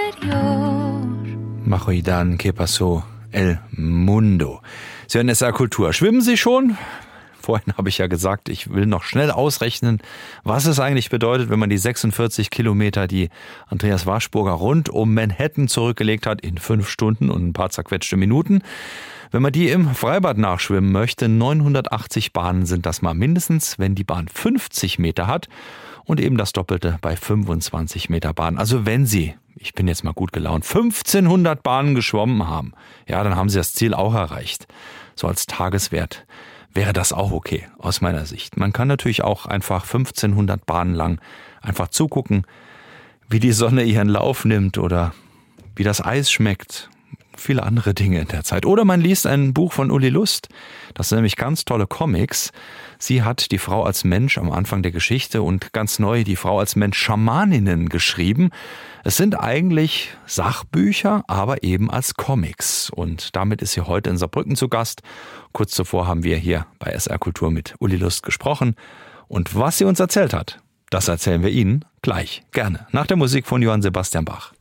Majoidan, ¿qué pasó? El Mundo. Sie hören SR Kultur. Schwimmen Sie schon? Vorhin habe ich ja gesagt, ich will noch schnell ausrechnen, was es eigentlich bedeutet, wenn man die 46 Kilometer, die Andreas Warschburger rund um Manhattan zurückgelegt hat, in 5 Stunden und ein paar zerquetschte Minuten. Wenn man die im Freibad nachschwimmen möchte, 980 Bahnen sind das mal mindestens, wenn die Bahn 50 Meter hat und eben das Doppelte bei 25 Meter Bahn. Also wenn Sie, ich bin jetzt mal gut gelaunt, 1500 Bahnen geschwommen haben, ja, dann haben Sie das Ziel auch erreicht. So als Tageswert wäre das auch okay, aus meiner Sicht. Man kann natürlich auch einfach 1500 Bahnen lang einfach zugucken, wie die Sonne ihren Lauf nimmt oder wie das Eis schmeckt. Viele andere Dinge in der Zeit. Oder man liest ein Buch von Uli Lust. Das sind nämlich ganz tolle Comics. Sie hat die Frau als Mensch am Anfang der Geschichte und ganz neu die Frau als Mensch Schamaninnen geschrieben. Es sind eigentlich Sachbücher, aber eben als Comics. Und damit ist sie heute in Saarbrücken zu Gast. Kurz zuvor haben wir hier bei SR Kultur mit Uli Lust gesprochen. Und was sie uns erzählt hat, das erzählen wir Ihnen gleich, gerne. Nach der Musik von Johann Sebastian Bach.